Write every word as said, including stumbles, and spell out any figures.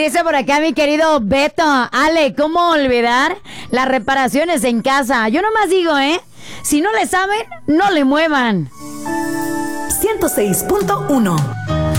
Dice por acá mi querido Beto, Ale, ¿cómo olvidar las reparaciones en casa? Yo nomás digo, ¿eh? Si no le saben, no le muevan. ciento seis punto uno